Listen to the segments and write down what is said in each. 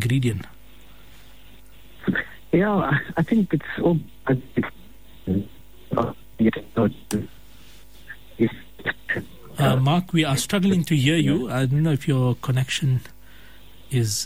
ingredient? Yeah, I think it's all. Mark, we are struggling to hear you. I don't know if your connection is...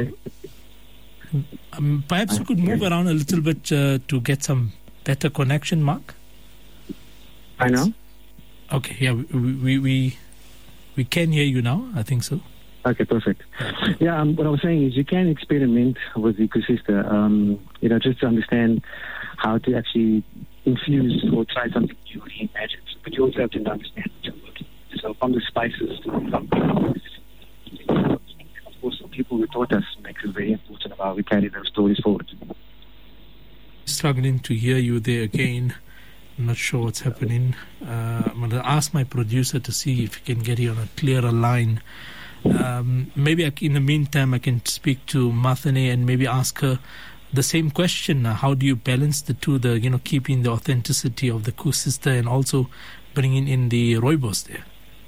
perhaps you could move around a little bit to get some better connection, Mark. I know. Okay, yeah, we can hear you now. I think so. Okay, perfect. Yeah, what I was saying is you can experiment with the ecosystem, just to understand how to actually infuse or try something new, reimagine. But you also have to understand what's working. So from the spices to of course, the people who taught us makes it very important about how we carry those stories forward. Struggling to hear you there again. I'm not sure what's happening. I'm going to ask my producer to see if he can get you on a clearer line. Maybe in the meantime I can speak to Mathane and maybe ask her the same question. How do you balance the two, keeping the authenticity of the Koos Sister and also bringing in the rooibos there?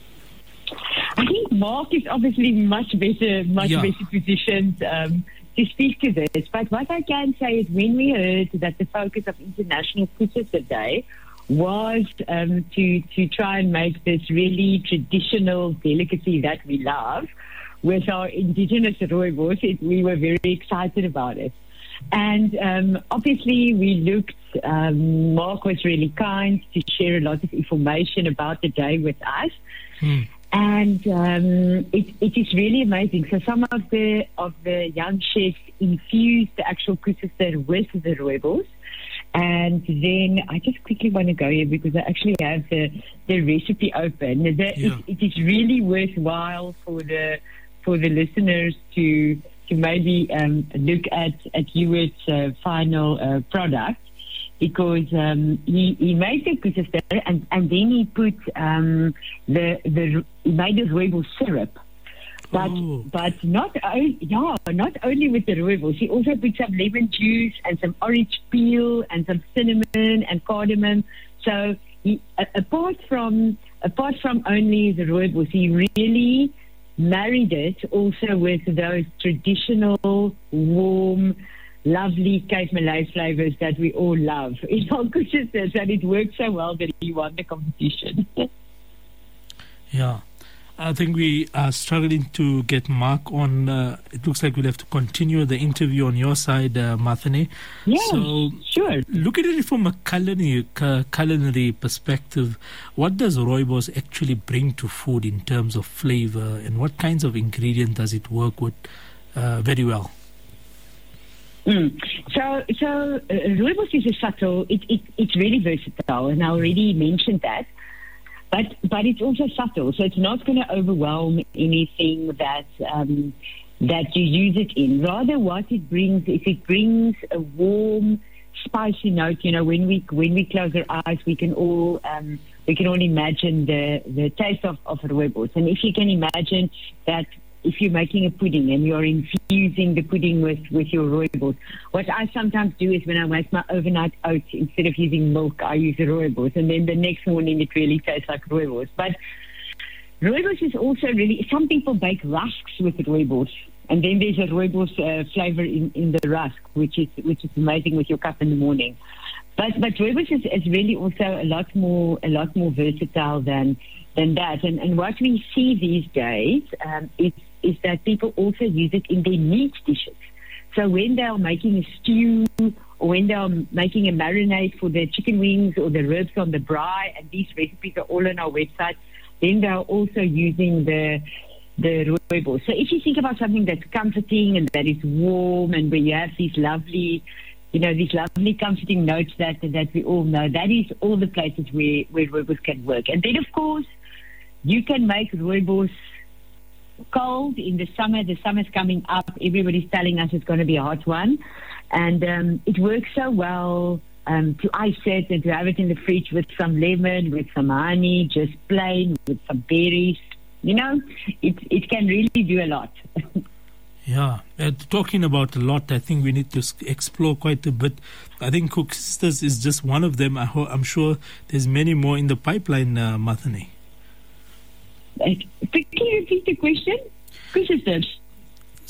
I think Mark is obviously much better positioned to speak to this. But what I can say is when we heard that the focus of International Koos Sister Day was to try and make this really traditional delicacy that we love with our indigenous rooibos, we were very excited about it. And obviously we looked, Mark was really kind to share a lot of information about the day with us. And it is really amazing. So some of the young chefs infused the actual Koos Sister with the rooibos. And then I just quickly want to go here because I actually have the recipe open. It is really worthwhile for the listeners to maybe look at Hewitt's final product, because he made the Koos Sister and then he put he made the rooibos syrup. But not only with the rooibos, he also put some lemon juice and some orange peel and some cinnamon and cardamom. So he, apart from only the rooibos, he really married it also with those traditional, warm, lovely Cape Malay flavors that we all love in our Koos Sisters, and it worked so well that he won the competition. Yeah. I think we are struggling to get Mark on. It looks like we'll have to continue the interview on your side, Mathane. Yeah, so sure. Look at it from a culinary perspective. What does rooibos actually bring to food in terms of flavor, and what kinds of ingredient does it work with very well? So rooibos is a subtle. It's really versatile, and I already mentioned that. But it's also subtle, so it's not going to overwhelm anything that you use it in. Rather, what it brings is it brings a warm, spicy note. When we close our eyes, we can all imagine the taste of rooibos. And if you can imagine that, if you're making a pudding and you're infusing the pudding with your rooibos, what I sometimes do is when I make my overnight oats, instead of using milk, I use the rooibos, and then the next morning it really tastes like rooibos. But rooibos is also really, some people bake rusks with rooibos, and then there's a rooibos flavor in the rusk, which is amazing with your cup in the morning. But rooibos is really also a lot more versatile than that. And what we see these days is that people also use it in their meat dishes. So when they are making a stew, or when they are making a marinade for the chicken wings or the ribs on the braai, and these recipes are all on our website, then they are also using the rooibos. So if you think about something that's comforting and that is warm, and where you have these lovely comforting notes that we all know, that is all the places where rooibos can work. And then, of course, you can make rooibos cold in the summer. The summer's coming up. Everybody's telling us it's going to be a hot one. And it works so well to ice it and to have it in the fridge with some lemon, with some honey, just plain, with some berries. It can really do a lot. Yeah, talking about a lot, I think we need to explore quite a bit. I think Koos Sisters is just one of them. I'm sure there's many more in the pipeline, Mathane. Can you repeat the question? Koos Sisters.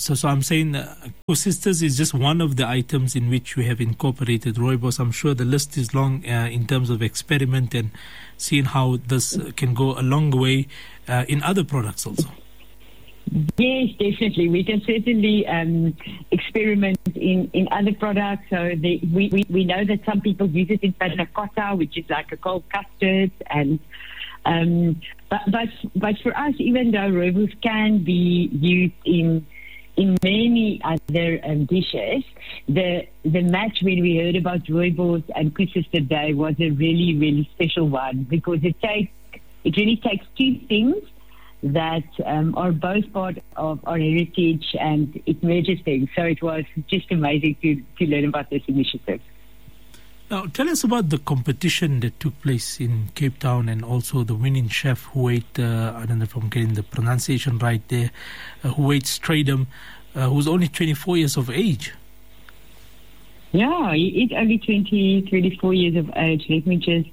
So I'm saying Koesisters is just one of the items in which we have incorporated rooibos. I'm sure the list is long in terms of experiment and seeing how this can go a long way in other products also. Yes, definitely. We can certainly experiment in other products. So we know that some people use it in panna cotta, which is like a cold custard, and but for us, even though rooibos can be used in many other dishes, the match when we heard about rooibos and Koesister Day was a really, really special one, because it really takes two things that are both part of our heritage, and it merges things. So it was just amazing to learn about this initiative. Now, tell us about the competition that took place in Cape Town, and also the winning chef who ate, I don't know if I'm getting the pronunciation right there, who ate Strydom, who's only 24 years of age. Yeah, he is only 24 years of age. Let me just...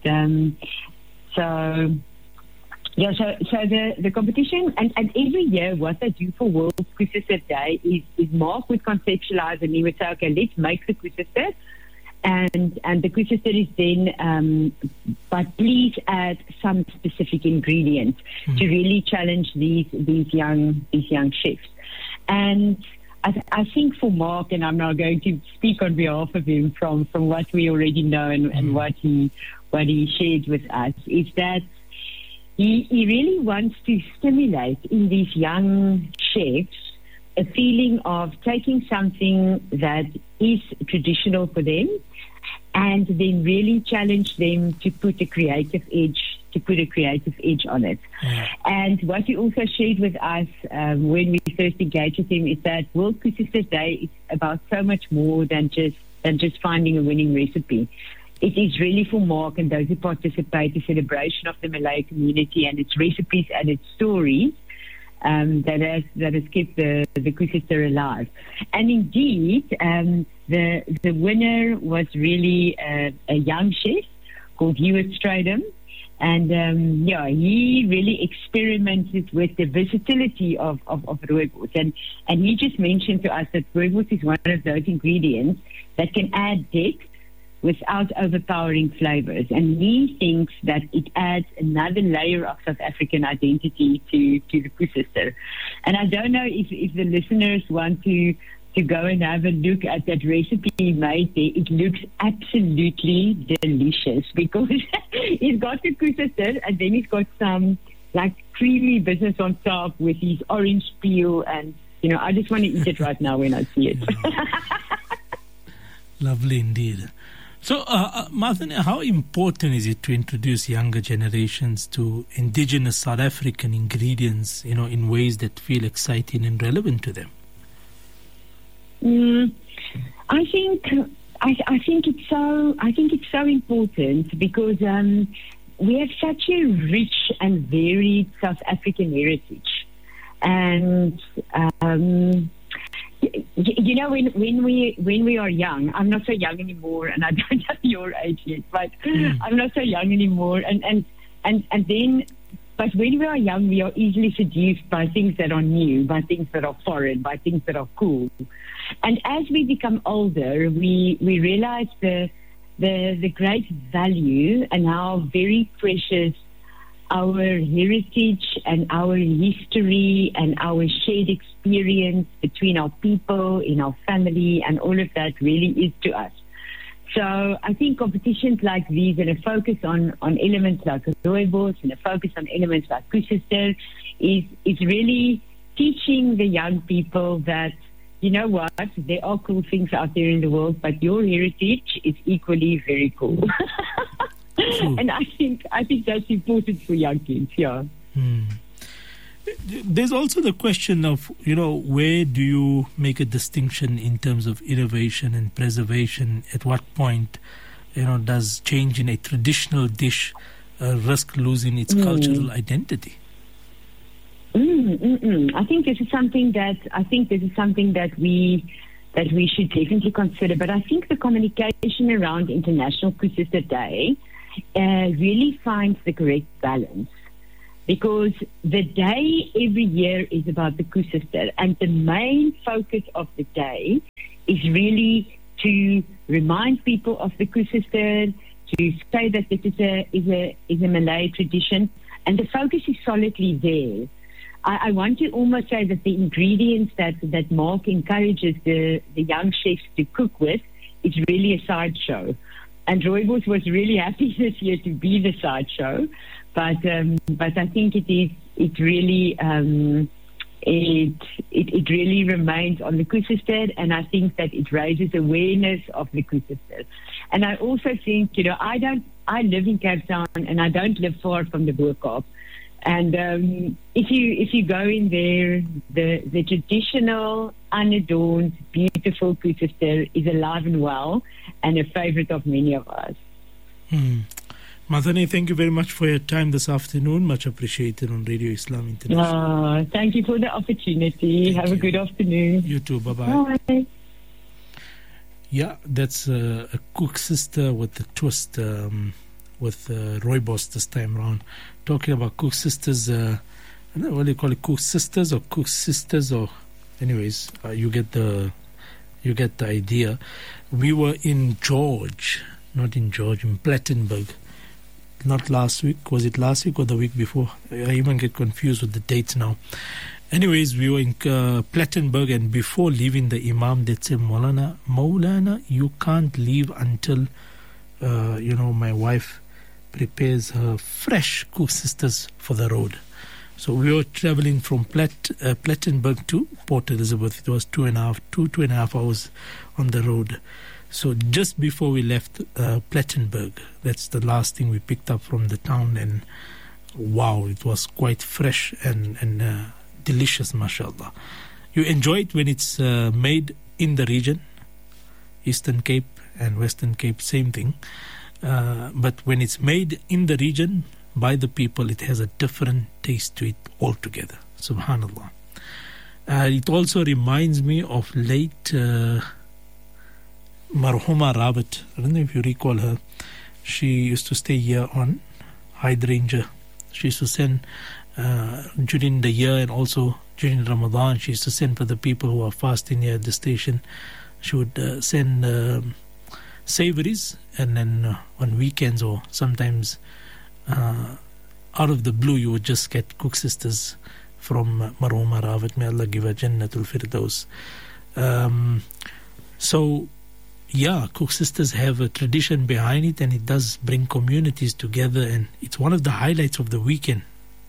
So the competition, and every year what they do for World Koesister Day is Mark would conceptualize, and he would say, okay, let's make the Koesister, and the Koesister is then, but please add some specific ingredients to really challenge these young chefs. And I think for Mark, and I'm now going to speak on behalf of him from what we already know and what he shared with us, is that he really wants to stimulate in these young chefs a feeling of taking something that is traditional for them and then really challenge them to put a creative edge on it. And what he also shared with us when we first engaged with him is that World Koesister Day is about so much more than just finding a winning recipe. It is really for Mark and those who participate a celebration of the Malay community and its recipes and its stories that has kept the Koesister alive. And indeed, the winner was really a young chef called Hewitt Strydom. And he really experimented with the versatility of rooibos. And he just mentioned to us that rooibos is one of those ingredients that can add depth without overpowering flavors. And he thinks that it adds another layer of South African identity to the Koesister. And I don't know if the listeners want to go and have a look at that recipe he made there. It looks absolutely delicious, because he's got the Koesister and then he's got some like creamy business on top with his orange peel, and I just want to eat it right now when I see it. Lovely indeed. So, Martin, how important is it to introduce younger generations to indigenous South African ingredients, in ways that feel exciting and relevant to them? I think it's so important, because we have such a rich and varied South African heritage, and when we are young, I'm not so young anymore, and I don't have your age yet, but I'm not so young anymore, and then. But when we are young, we are easily seduced by things that are new, by things that are foreign, by things that are cool. And as we become older, we realize the great value and how very precious our heritage and our history and our shared experience between our people, in our family, and all of that really is to us. So I think competitions like these, and a focus on elements like rooibos and a focus on elements like Koesister, is really teaching the young people that, you know what, there are cool things out there in the world, but your heritage is equally very cool. And I think that's important for young kids, yeah. There's also the question of, where do you make a distinction in terms of innovation and preservation? At what point, does change in a traditional dish risk losing its cultural identity? I think this is something that we should definitely consider. But I think the communication around International Koesister Day really finds the correct balance. because the day every year is about the Koesister, and the main focus of the day is really to remind people of the Koesister, to say that this is a Malay tradition, and the focus is solidly there. I want to almost say that the ingredients that Mark encourages the young chefs to cook with is really a sideshow. And Rooibos was really happy this year to be the sideshow, but I think it really remains on the Koesister, and I think that it raises awareness of the Koesister. And I also think, I live in Cape Town and I don't live far from the Bo-Kaap. And if you go in there, the traditional, unadorned, beautiful Koesister is alive and well, and a favorite of many of us. Madani, thank you very much for your time this afternoon. Much appreciated on Radio Islam International. Thank you for the opportunity. Have a good afternoon. You too. Bye-bye. Bye. Yeah, that's a Koesister with the twist, with Rooibos this time around. Talking about Koesisters, I don't know what do you call it, Koesisters or Koesisters, or anyways, you get the idea. We were in Plettenberg. Not last week. Was it last week or the week before? I even get confused with the dates now. Anyways, we were in Plettenberg, and before leaving, the Imam did say, Maulana, you can't leave until, my wife prepares her fresh Koesisters for the road. So we were traveling from Plettenberg to Port Elizabeth. It was 2.5 hours on the road. So just before we left Plettenberg, that's the last thing we picked up from the town, and wow, it was quite fresh and delicious, mashallah. You enjoy it when it's made in the region, Eastern Cape and Western Cape, same thing. But when it's made in the region by the people, it has a different taste to it altogether. Subhanallah. It also reminds me of late Marhuma Rabat. I don't know if you recall her. She used to stay here on Hydrangea. She used to send during the year and also during Ramadan. She used to send for the people who are fasting here at the station. She would send savories, and then on weekends or sometimes out of the blue you would just get Koesisters from Marhuma Rabat. May Allah give her Jannatul Firdaus. So yeah, Koesisters have a tradition behind it, and it does bring communities together, and it's one of the highlights of the weekend.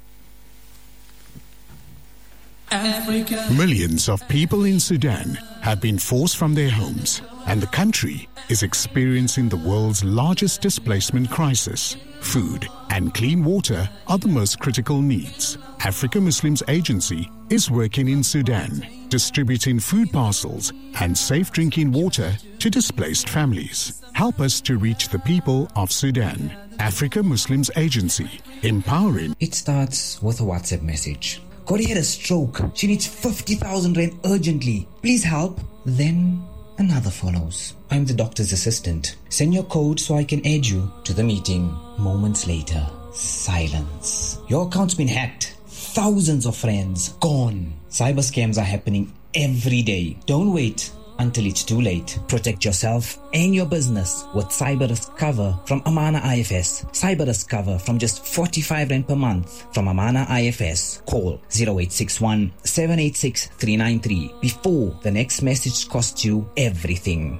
Africa. Millions of people in Sudan have been forced from their homes, and the country is experiencing the world's largest displacement crisis. Food and clean water are the most critical needs. Africa Muslims Agency is working in Sudan, distributing food parcels and safe drinking water to displaced families. Help us to reach the people of Sudan. Africa Muslims Agency, empowering. It starts with a WhatsApp message. Corey had a stroke. She needs 50,000 rand urgently. Please help. Then another follows. I'm the doctor's assistant. Send your code so I can add you to the meeting. Moments later, silence. Your account's been hacked. Thousands of friends gone. Cyber scams are happening every day. Don't wait until it's too late. Protect yourself and your business with Cyber Risk Cover from Amana IFS. Cyber Risk Cover from just 45 Rand per month from Amana IFS. Call 0861 786 393 before the next message costs you everything.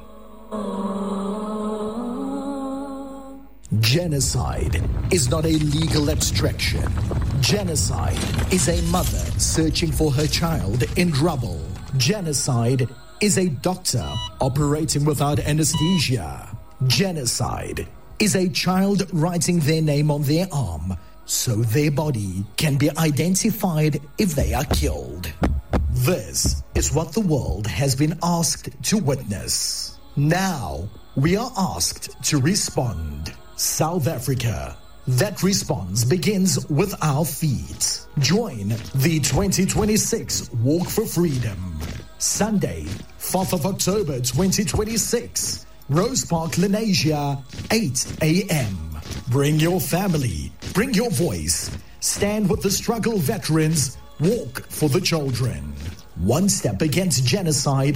Genocide is not a legal abstraction. Genocide is a mother searching for her child in rubble. Genocide is a doctor operating without anesthesia. Genocide is a child writing their name on their arm so their body can be identified if they are killed. This is what the world has been asked to witness. Now we are asked to respond. South Africa. That response begins with our feet. Join the 2026 Walk for Freedom. Sunday, 4th of October 2026. Rose Park, Lenasia, 8 a.m. Bring your family, bring your voice, Stand with the struggle veterans. Walk for the children. One step against genocide.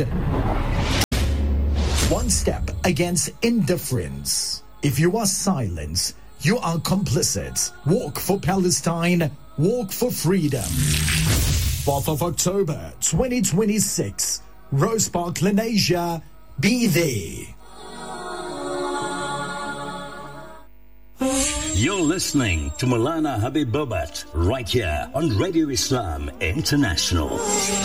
One step against indifference. If you are silent, you are complicit. Walk for Palestine. Walk for freedom. 4th of October 2026. Rose Park, Lenasia. Be there. You're listening to Maulana Habib Bobat right here on Radio Islam International.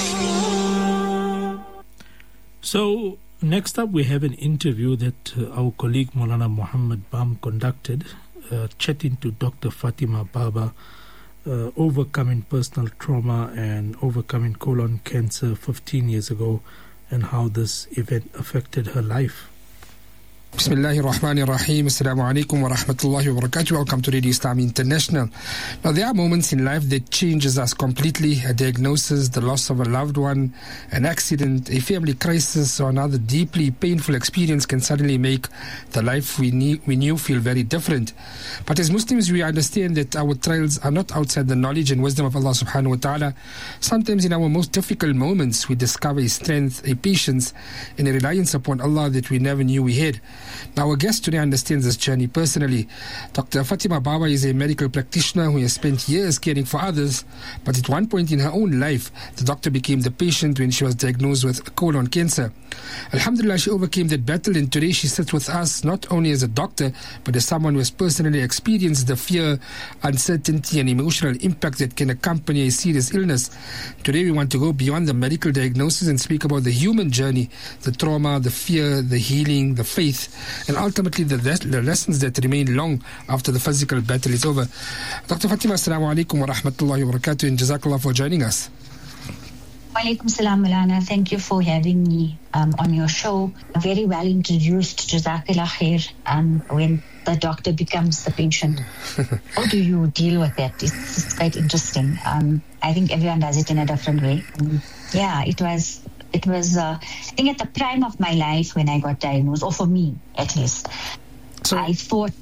So, next up we have an interview that our colleague Maulana Muhammad Bam conducted, chatting to Dr. Fatima Baba, overcoming personal trauma and overcoming colon cancer 15 years ago, and how this event affected her life. Bismillahir Rahmanir Rahim. Assalamu alaikum wa rahmatullahi wa barakatuh. Welcome to Radio Islam International. Now, there are moments in life that changes us completely. A diagnosis, the loss of a loved one, an accident, a family crisis, or another deeply painful experience can suddenly make the life we knew feel very different. But as Muslims, we understand that our trials are not outside the knowledge and wisdom of Allah subhanahu wa ta'ala. Sometimes in our most difficult moments, we discover a strength, a patience, and a reliance upon Allah that we never knew we had. Now, our guest today understands this journey personally. Dr. Fatima Baba is a medical practitioner who has spent years caring for others, but at one point in her own life, the doctor became the patient when she was diagnosed with colon cancer. Alhamdulillah, she overcame that battle, and today she sits with us not only as a doctor, but as someone who has personally experienced the fear, uncertainty, and emotional impact that can accompany a serious illness. Today, we want to go beyond the medical diagnosis and speak about the human journey, the trauma, the fear, the healing, the faith, and ultimately the lessons that remain long after the physical battle is over. Dr. Fatima, assalamu alaikum wa rahmatullahi wa barakatuh, and jazakallah for joining us. Wa alaikum salam, Maulana. Thank you for having me on your show. Very well introduced, jazakallah khair, when the doctor becomes the patient. How do you deal with that? It's quite interesting. I think everyone does it in a different way. Yeah, it was, I think, at the prime of my life when I got diagnosed, or for me at least. So I thought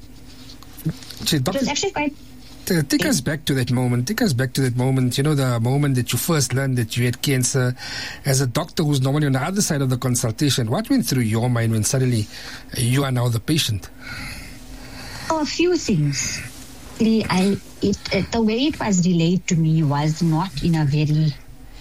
it was actually quite... Take us back to that moment. You know, the moment that you first learned that you had cancer. As a doctor who's normally on the other side of the consultation, what went through your mind when suddenly you are now the patient? Oh, a few things. The way it was relayed to me was not in a very...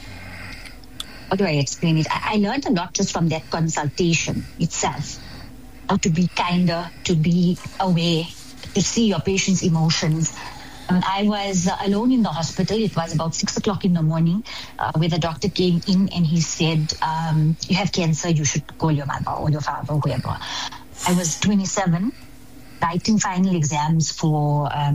How do I explain it? I learned a lot just from that consultation itself. How to be kinder, to be aware, to see your patient's emotions. I was alone in the hospital. It was about 6 o'clock in the morning where the doctor came in and he said, you have cancer, you should call your mother or your father or whoever. I was 27, writing final exams for, I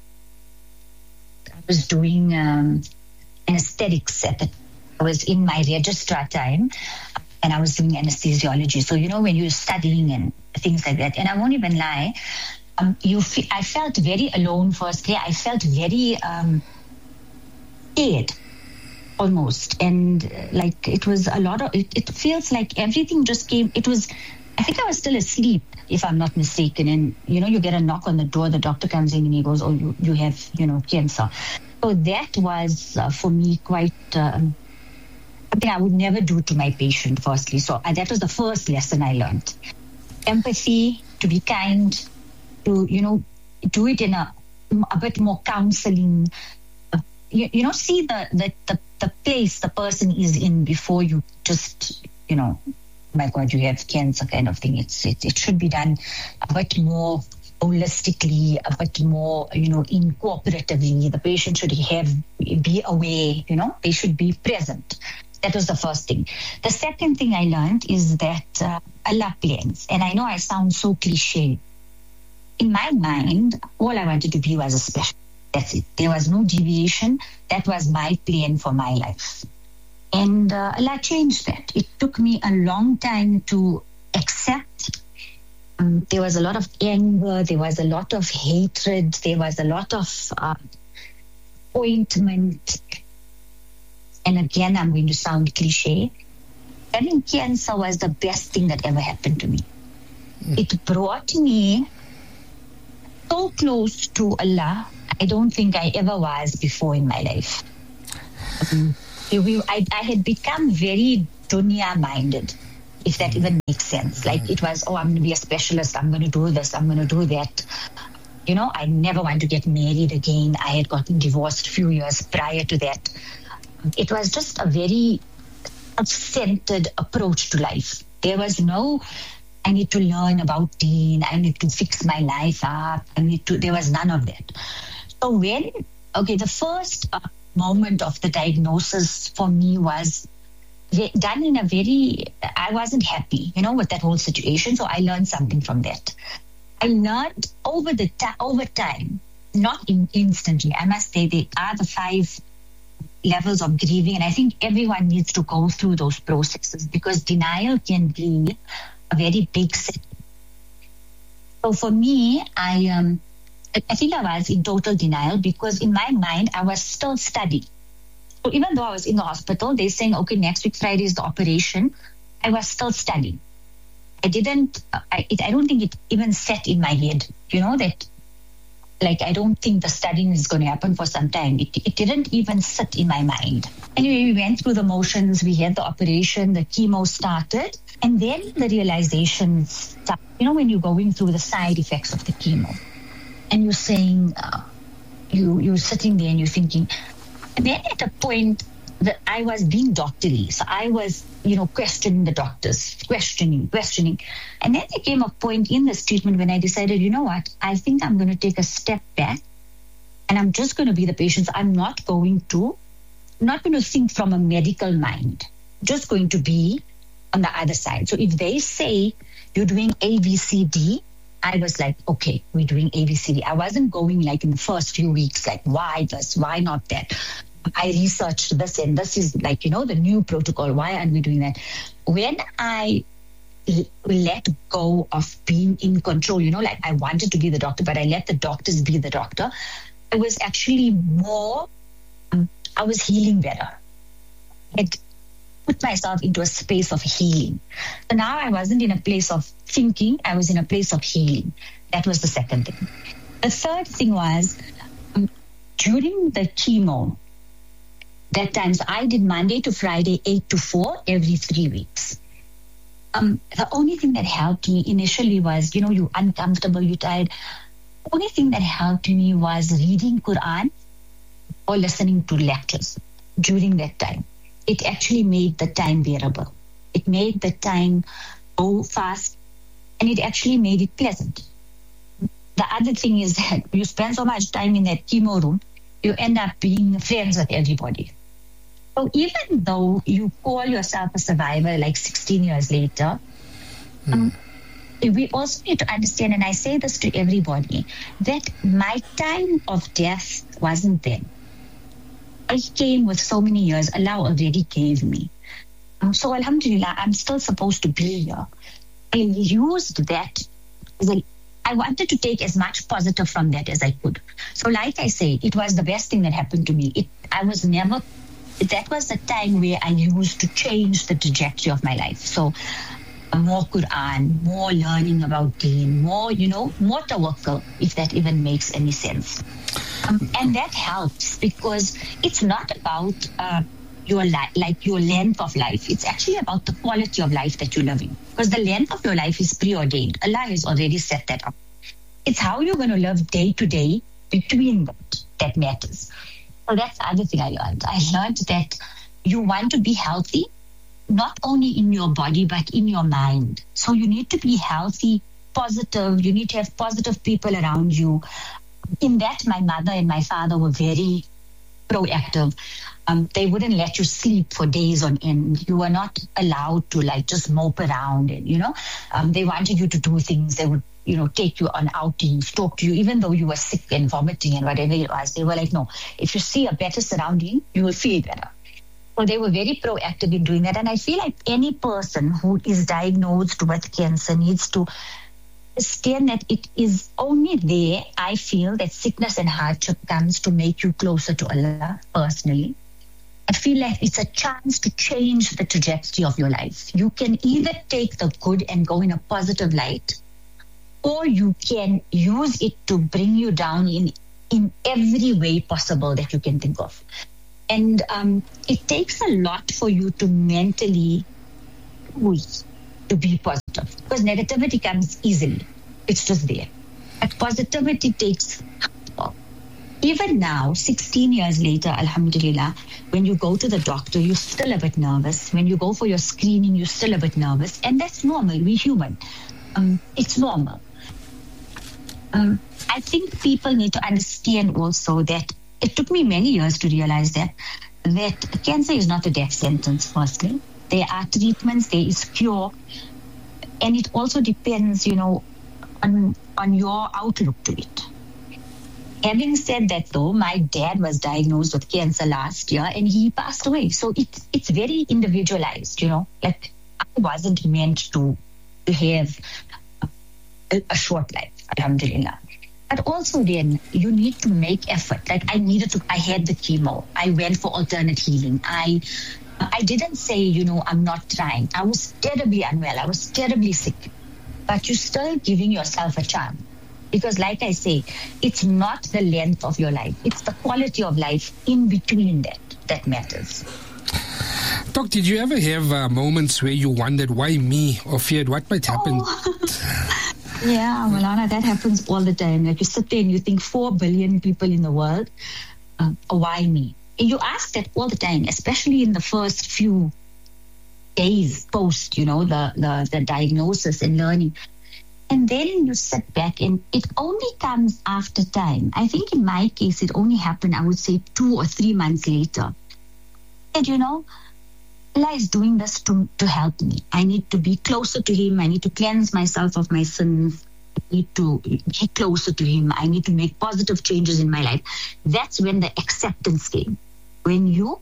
was doing anesthetics at the I was in my registrar time and I was doing anesthesiology. So, you know, when you're studying and things like that, and I won't even lie, I felt very alone firstly. I felt very scared almost. And like it was a lot of, it feels like everything just came, I think I was still asleep, if I'm not mistaken. And, you know, you get a knock on the door, the doctor comes in and he goes, oh, you have, you know, cancer. So that was for me quite... something I would never do to my patient, firstly. So that was the first lesson I learned. Empathy, to be kind, to, you know, do it in a bit more counseling. You know, see the place the person is in before you just, you know, oh my God, you have cancer kind of thing. It should be done a bit more holistically, a bit more, you know, incorporatively. The patient should be aware, you know, they should be present. That was the first thing. The second thing I learned is that Allah plans. And I know I sound so cliche. In my mind, all I wanted to be was a specialist. That's it. There was no deviation. That was my plan for my life. And Allah changed that. It took me a long time to accept. There was a lot of anger. There was a lot of hatred. There was a lot of appointment. And again, I'm going to sound cliche. Having cancer was the best thing that ever happened to me. It brought me so close to Allah, I don't think I ever was before in my life. I had become very dunya-minded, if that even makes sense. Like it was, I'm going to be a specialist, I'm going to do this, I'm going to do that. You know, I never want to get married again. I had gotten divorced a few years prior to that. It was just a very self-centered approach to life. There was no, I need to learn about deen, I need to fix my life up, there was none of that. So the first moment of the diagnosis for me was done in I wasn't happy, with that whole situation. So I learned something from that. I learned over time, not instantly. I must say there are the 5 levels of grieving, and I think everyone needs to go through those processes because denial can be a very big setting. So for me, I think I was in total denial because in my mind, I was still studying. So even though I was in the hospital, they're saying, okay, next week Friday is the operation, I was still studying. I don't think it even set in my head, that, like, I don't think the studying is going to happen for some time. It didn't even sit in my mind. Anyway, we went through the motions, we had the operation, the chemo started, and then the realization started, when you're going through the side effects of the chemo. And you're saying, you're sitting there and you're thinking, and then at a point that I was being doctorly. So I was, questioning the doctors, questioning. And then there came a point in this treatment when I decided, I think I'm going to take a step back and I'm just going to be the patient. So I'm not going to think from a medical mind, just going to be on the other side. So if they say you're doing A, B, C, D, I was like, okay, we're doing A, B, C, D. I wasn't going like in the first few weeks, like, why this, why not that? I researched this and this is like, the new protocol. Why aren't we doing that? When I let go of being in control, like I wanted to be the doctor, but I let the doctors be the doctor, I was actually I was healing better. It put myself into a space of healing. So now I wasn't in a place of thinking, I was in a place of healing. That was the second thing. The third thing was during the chemo, that time, so I did Monday to Friday, 8 to 4, every 3 weeks. The only thing that helped me initially was, you're uncomfortable, you're tired. The only thing that helped me was reading Quran or listening to lectures during that time. It actually made the time bearable. It made the time go fast, and it actually made it pleasant. The other thing is that you spend so much time in that chemo room, you end up being friends with everybody. So even though you call yourself a survivor like 16 years later, we also need to understand, and I say this to everybody, that my time of death wasn't then. I came with so many years, Allah already gave me. So Alhamdulillah, I'm still supposed to be here. I used that I wanted to take as much positive from that as I could. So like I say, it was the best thing that happened to me. That was the time where I used to change the trajectory of my life. So more Quran, more learning about deen, more tawakkul, if that even makes any sense. And that helps because it's not about your length of life. It's actually about the quality of life that you're living. Because the length of your life is preordained. Allah has already set that up. It's how you're going to live day to day between that matters. So that's the other thing I learned. I learned that you want to be healthy, not only in your body, but in your mind. So you need to be healthy, positive. You need to have positive people around you. In that, my mother and my father were very proactive. They wouldn't let you sleep for days on end. You were not allowed to just mope around and, they wanted you to do things. They would, take you on outings, talk to you, even though you were sick and vomiting and whatever it was. They were like, no, if you see a better surrounding, you will feel better. So they were very proactive in doing that. And I feel like any person who is diagnosed with cancer needs to understand that it is only there, I feel, that sickness and hardship comes to make you closer to Allah personally. I feel like it's a chance to change the trajectory of your life. You can either take the good and go in a positive light, or you can use it to bring you down in every way possible that you can think of. And it takes a lot for you to mentally choose to be positive, because negativity comes easily. It's just there. But positivity takes hard. Even now, 16 years later, alhamdulillah, when you go to the doctor, you're still a bit nervous. When you go for your screening, you're still a bit nervous. And that's normal. We're human. It's normal. I think people need to understand also that it took me many years to realize that cancer is not a death sentence, firstly. There are treatments, there is cure. And it also depends, on your outlook to it. Having said that, though, my dad was diagnosed with cancer last year and he passed away. So it's very individualized, Like, I wasn't meant to have a short life, alhamdulillah. But also then, you need to make effort. Like, I had the chemo. I went for alternate healing. I didn't say, I'm not trying. I was terribly unwell. I was terribly sick. But you're still giving yourself a chance. Because like I say, it's not the length of your life. It's the quality of life in between that matters. Doc, did you ever have moments where you wondered why me, or feared what might happen? Yeah, Malana, that happens all the time. Like, you sit there and you think 4 billion people in the world, why me? And you ask that all the time, especially in the first few days post, the diagnosis and learning. And then you sit back and it only comes after time. I think in my case, it only happened, I would say, 2 or 3 months later. And, Allah is doing this to help me. I need to be closer to Him. I need to cleanse myself of my sins. I need to be closer to Him. I need to make positive changes in my life. That's when the acceptance came. When you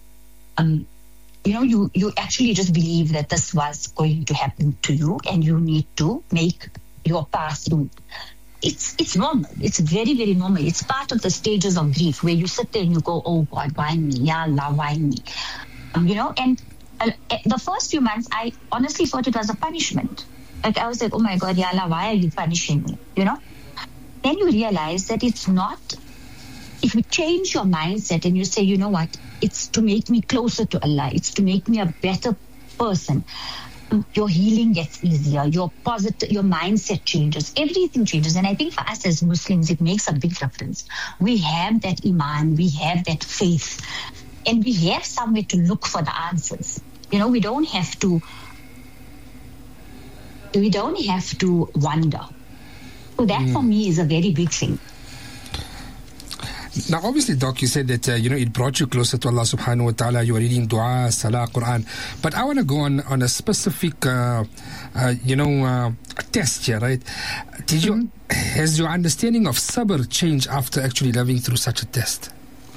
actually just believe that this was going to happen to you and you need to make your path through. It's normal. It's very, very normal. It's part of the stages of grief where you sit there and you go, oh God, why me? Ya Allah, why me? And the first few months, I honestly thought it was a punishment. Like, I was like, oh my God, Ya Allah, why are you punishing me? Then you realize that it's not. If you change your mindset and you say, you know what, it's to make me closer to Allah, it's to make me a better person, your healing gets easier, your mindset changes, everything changes. And I think for us as Muslims, it makes a big difference. We have that iman, we have that faith, and we have somewhere to look for the answers. We don't have to wonder. So that for me is a very big thing. Now, obviously, Doc, you said that, it brought you closer to Allah subhanahu wa ta'ala. You were reading dua, salah, Quran. But I want to go on a specific, test here, right? Has your understanding of sabr changed after actually living through such a test?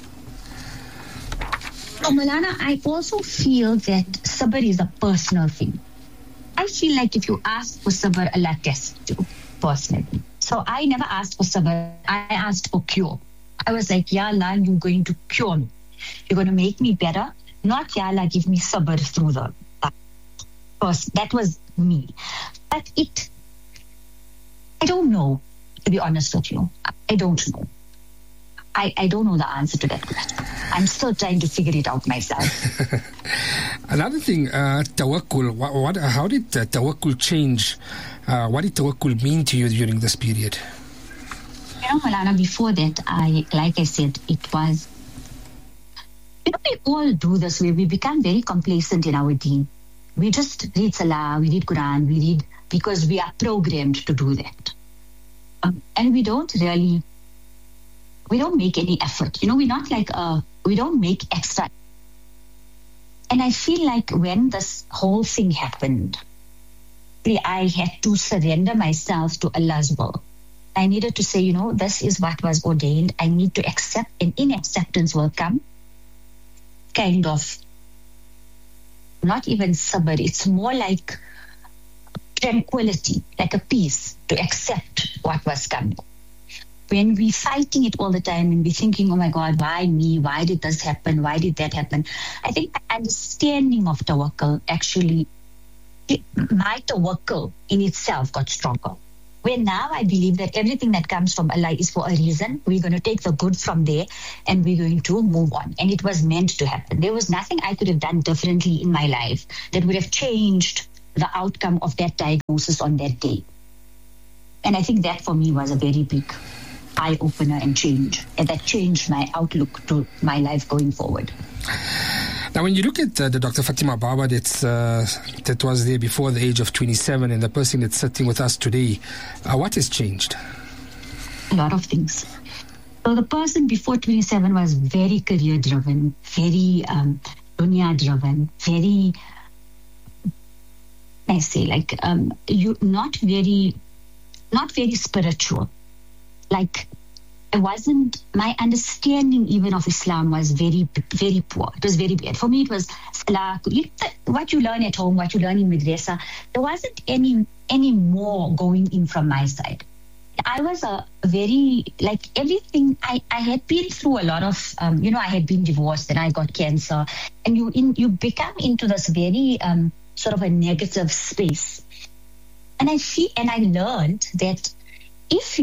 Oh, Malana, I also feel that sabr is a personal thing. I feel like if you ask for sabr, Allah tests you personally. So I never asked for sabr. I asked for cure. I was like, Ya Allah, you're going to cure me. You're going to make me better. Not, Ya Allah, give me sabr through the first. That was me. But I don't know, to be honest with you. I don't know. I don't know the answer to that question. I'm still trying to figure it out myself. Another thing, tawakkul. How did tawakkul change? What did tawakkul mean to you during this period? Malana, before that, like I said, it was, we all do this where we become very complacent in our deen. We just read Salah, we read Quran, we read because we are programmed to do that. And we don't make any effort. We're not like, we don't make extra. And I feel like when this whole thing happened, I had to surrender myself to Allah's will. I needed to say, this is what was ordained. I need to accept, and in acceptance will come kind of, not even sabr, it's more like tranquility, like a peace to accept what was coming. When we're fighting it all the time and we're thinking, oh my God, why me? Why did this happen? Why did that happen? I think my understanding of tawakkul actually, my tawakkul in itself got stronger. Where now I believe that everything that comes from Allah is for a reason. We're going to take the good from there and we're going to move on. And it was meant to happen. There was nothing I could have done differently in my life that would have changed the outcome of that diagnosis on that day. And I think that for me was a very big eye-opener and change. And that changed my outlook to my life going forward. Now, when you look at the Dr. Fatima Baba that was there before the age of 27 and the person that's sitting with us today, what has changed? A lot of things. So the person before 27 was very career-driven, very dunya-driven, very, I say, like, not very spiritual. Like, my understanding even of Islam was very, very poor. It was very bad. For me, it was Salah, what you learn at home, what you learn in Madrasa. There wasn't any more going in from my side. I was a very, like everything, I had been through a lot of, I had been divorced and I got cancer. And you become into this very sort of a negative space. And I learned that if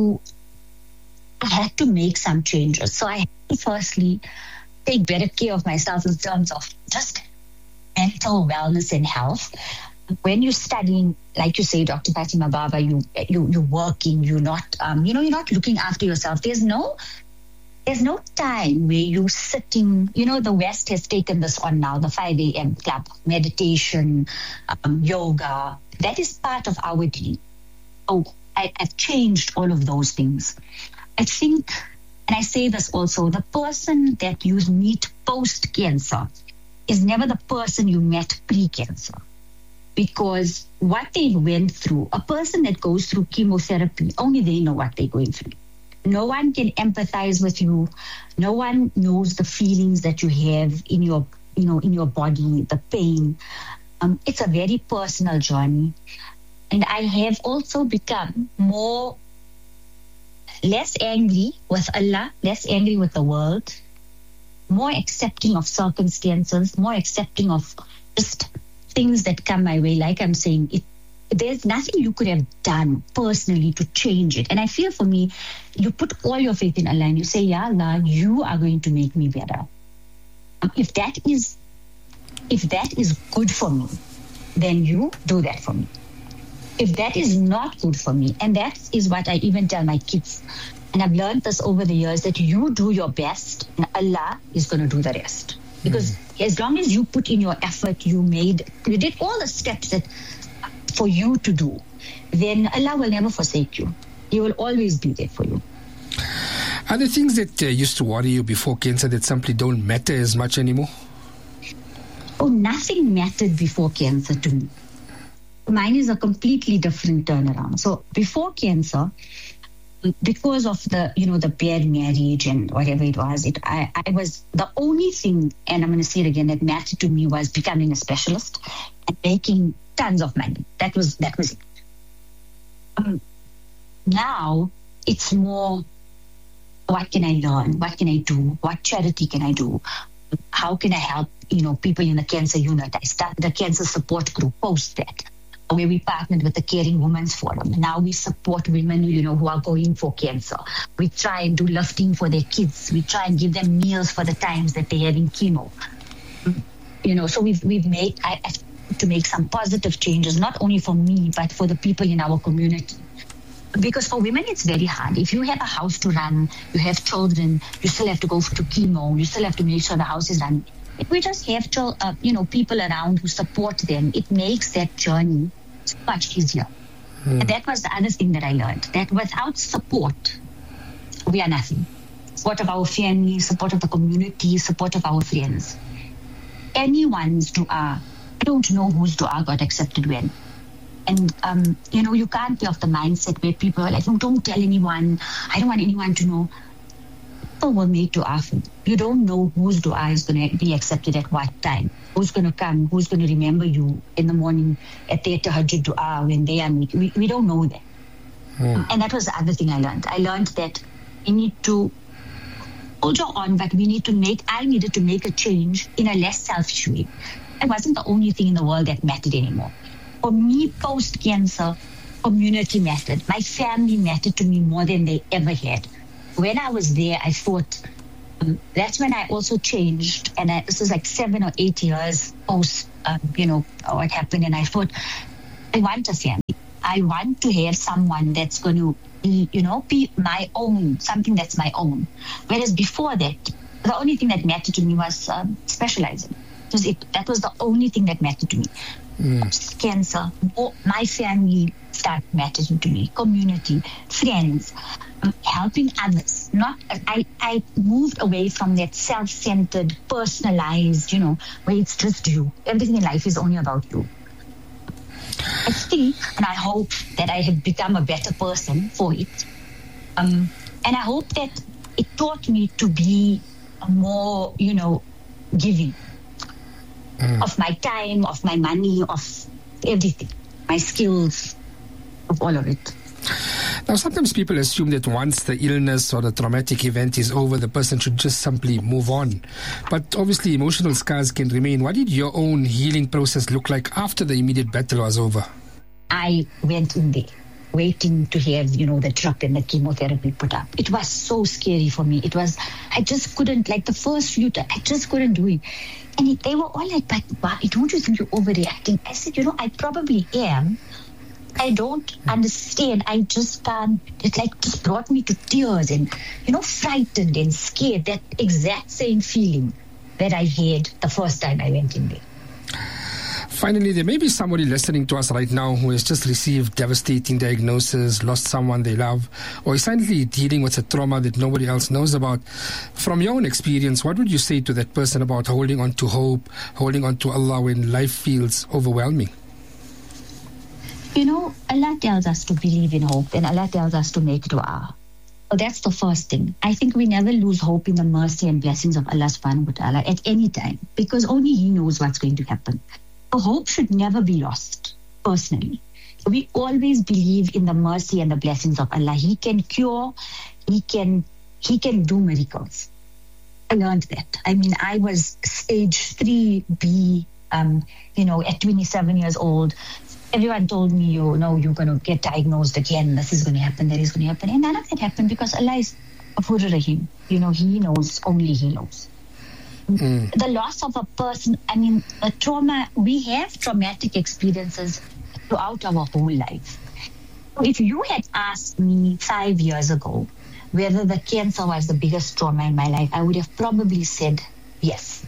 I had to make some changes. So I had to firstly take better care of myself in terms of just mental wellness and health. When you're studying, like you say, Dr. Fatima Baba, you're working, you're not, you're not looking after yourself. There's no time where you're sitting, the West has taken this on now, the 5 a.m. club, meditation, yoga. That is part of our deen. Oh, I've changed all of those things. I think, and I say this also, the person that you meet post-cancer is never the person you met pre-cancer. Because what they went through, a person that goes through chemotherapy, only they know what they're going through. No one can empathize with you. No one knows the feelings that you have in your, in your body, the pain. It's a very personal journey. And I have also become less angry with Allah, less angry with the world, more accepting of circumstances, more accepting of just things that come my way. Like I'm saying, there's nothing you could have done personally to change it. And I feel for me, you put all your faith in Allah and you say, Ya Allah, you are going to make me better. If that is good for me, then you do that for me. If that is not good for me, and that is what I even tell my kids, and I've learned this over the years, that you do your best and Allah is going to do the rest. Because as long as you put in your effort, you did all the steps that for you to do, then Allah will never forsake you. He will always be there for you. Are there things that used to worry you before cancer that simply don't matter as much anymore? Oh, nothing mattered before cancer to me. Mine is a completely different turnaround. So before cancer, because of the bad marriage and whatever it was, I was the only thing, and I'm going to say it again, that mattered to me was becoming a specialist and making tons of money. That was it. Now it's more, what can I learn? What can I do? What charity can I do? How can I help people in the cancer unit? I started a cancer support group post that, where we partnered with the Caring Women's Forum. Now we support women, who are going for cancer. We try and do lifting for their kids. We try and give them meals for the times that they're having chemo. So we've made, I to make some positive changes, not only for me, but for the people in our community. Because for women, it's very hard. If you have a house to run, you have children, you still have to go to chemo, you still have to make sure the house is run. If we just have people around who support them, it makes that journey so much easier. And that was the other thing that I learned, that without support, we are nothing. Support of our family, support of the community, support of our friends. Anyone's dua, I don't know whose dua got accepted when. And, you can't be of the mindset where people are like, no, don't tell anyone. I don't want anyone to know. People will make dua for you. You don't know whose dua is going to be accepted at what time. Who's going to come? Who's going to remember you in the morning at their tahajjud dua when they are meeting? We don't know that. And that was the other thing I learned. I learned that we need to hold on, but I needed to make a change in a less selfish way. It wasn't the only thing in the world that mattered anymore. For me, post-cancer, community mattered. My family mattered to me more than they ever had. When I was there, I thought, that's when I also changed. And this was like 7 or 8 years post, what happened. And I thought, I want a family. I want to have someone that's going to be my own, something that's my own. Whereas before that, the only thing that mattered to me was specializing. That was the only thing that mattered to me. Cancer, my family started mattering to me, community, friends, helping others. I moved away from that self-centered, personalized, where it's just you. Everything in life is only about you. I think and I hope that I have become a better person for it. And I hope that it taught me to be more, giving of my time, of my money, of everything, my skills, of all of it. Now, sometimes people assume that once the illness or the traumatic event is over, the person should just simply move on. But obviously, emotional scars can remain. What did your own healing process look like after the immediate battle was over? I went in there, waiting to have, the drug and the chemotherapy put up. It was so scary for me. I just couldn't, like the first few times, I just couldn't do it. And they were all like, but why don't you think you're overreacting? I said, I probably am. I don't understand. I just can't. It just brought me to tears and, frightened and scared. That exact same feeling that I had the first time I went in there. Finally, there may be somebody listening to us right now who has just received devastating diagnosis, lost someone they love, or is silently dealing with a trauma that nobody else knows about. From your own experience, what would you say to that person about holding on to hope, holding on to Allah when life feels overwhelming? Allah tells us to believe in hope and Allah tells us to make dua. So that's the first thing. I think we never lose hope in the mercy and blessings of Allah subhanahu wa ta'ala at any time, because only He knows what's going to happen. So hope should never be lost, personally. We always believe in the mercy and the blessings of Allah. He can cure, He can do miracles. I learned that. I was stage 3B, at 27 years old. Everyone told me, you're going to get diagnosed again. This is going to happen, that is going to happen. And none of that happened because Allah is Ghafur Rahim. He knows, only He knows. The loss of a person, the trauma, we have traumatic experiences throughout our whole life. If you had asked me 5 years ago whether the cancer was the biggest trauma in my life, I would have probably said yes.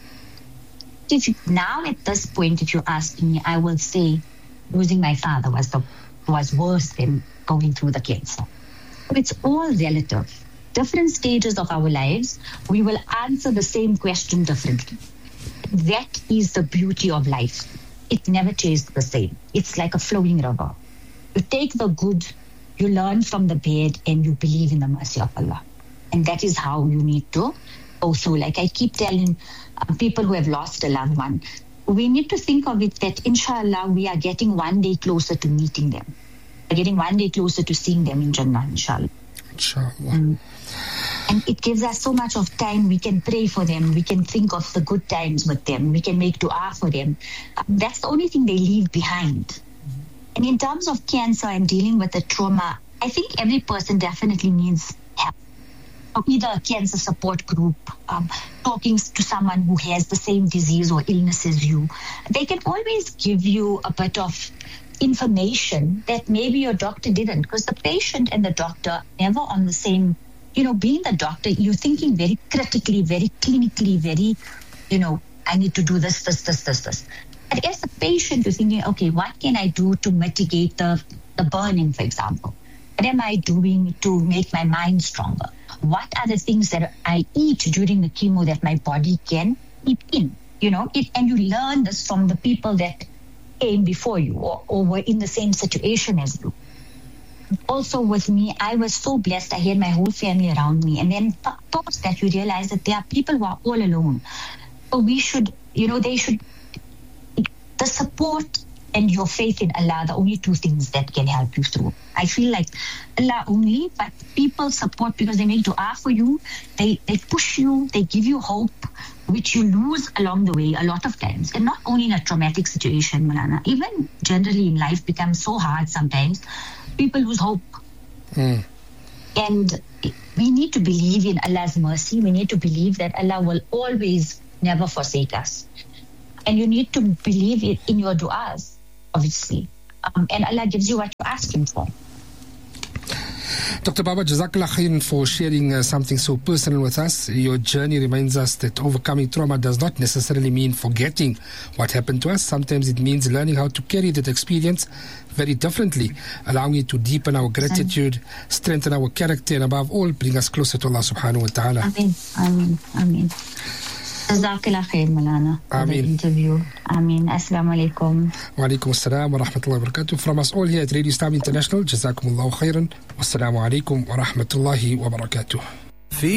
Now at this point, if you ask me, I will say losing my father was worse than going through the cancer. It's all relative. Different stages of our lives, we will answer the same question differently. That is the beauty of life. It never tastes the same. It's like a flowing river. You take the good, you learn from the bad, and you believe in the mercy of Allah. And that is how you need to go through. Like I keep telling people who have lost a loved one, we need to think of it that inshallah we are getting one day closer to meeting them. We're getting one day closer to seeing them in Jannah, inshallah. Inshallah. And it gives us so much of time. We can pray for them. We can think of the good times with them. We can make dua for them. That's the only thing they leave behind. And in terms of cancer and dealing with the trauma, I think every person definitely needs help. Either a cancer support group, talking to someone who has the same disease or illness as you. They can always give you a bit of information that maybe your doctor didn't, because the patient and the doctor are never on the same, being the doctor, you're thinking very critically, very clinically, very, I need to do this. But as a patient, you're thinking, okay, what can I do to mitigate the burning, for example? What am I doing to make my mind stronger? What are the things that I eat during the chemo that my body can keep in? And you learn this from the people that came before you or were in the same situation as you. Also with me, I was so blessed. I had my whole family around me. And then post that, you realize that there are people who are all alone. So we should, the support and your faith in Allah, the only two things that can help you through. I feel like Allah only, but people support because they make dua for you, they push you, they give you hope, which you lose along the way a lot of times. And not only in a traumatic situation, Malana, even generally in life becomes so hard sometimes, people lose hope. And we need to believe in Allah's mercy. We need to believe that Allah will always never forsake us. And you need to believe it in your du'as, obviously. And Allah gives you what you ask Him for. Dr. Baba, Jazakallah khairan for sharing something so personal with us. Your journey reminds us that overcoming trauma does not necessarily mean forgetting what happened to us. Sometimes it means learning how to carry that experience very differently, allowing it to deepen our gratitude, strengthen our character, and above all, bring us closer to Allah subhanahu wa ta'ala. Ameen, ameen, ameen. Jazakallah khair, Malana, for the interview. Ameen. Assalamu alaikum. Wa alaikum assalam wa rahmatullahi wa barakatuh. From us all here at Radio Islam International, Jazakumullahu khairan. Wassalamu alaikum wa rahmatullahi wa barakatuh.